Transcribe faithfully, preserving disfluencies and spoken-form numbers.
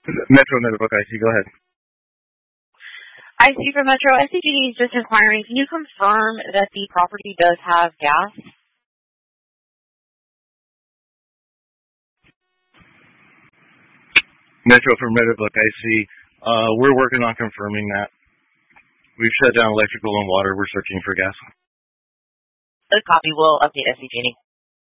Metro Network I C, go ahead. I see from Metro. S C G D is just inquiring. Can you confirm that the property does have gas? Metro from Network I C. Uh, we're working on confirming that. We've shut down electrical and water. We're searching for gas. The copy will update S C G D.